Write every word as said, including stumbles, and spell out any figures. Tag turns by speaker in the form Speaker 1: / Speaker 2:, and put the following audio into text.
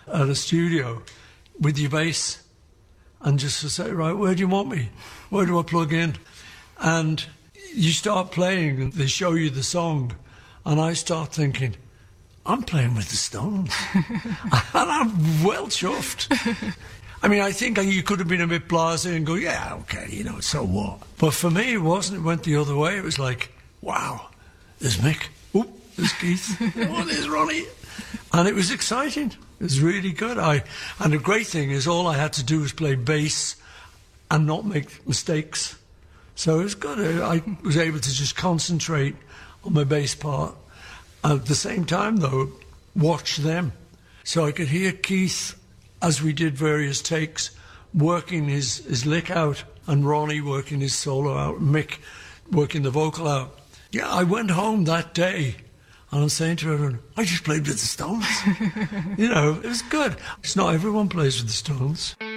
Speaker 1: at a studio with your bass and just to say, right, where do you want me? Where do I plug in? And you start playing and they show you the song and I start thinking, I'm playing with the Stones. And I'm well chuffed. I mean, I think you could have been a bit blasé and go, yeah, okay, you know, so what? But for me, it wasn't. It went the other way. It was like, wow, there's Mick. Oop, there's Keith. Oh, there's Ronnie. And it was exciting. It was really good. I And the great thing is all I had to do was play bass and not make mistakes. So it was good. I was able to just concentrate on my bass part. At the same time, though, watch them. So I could hear Keith, as we did various takes, working his, his lick out, and Ronnie working his solo out, Mick working the vocal out. Yeah, I went home that day, and I'm saying to everyone, I just played with the Stones. You know, it was good. It's not everyone plays with the Stones.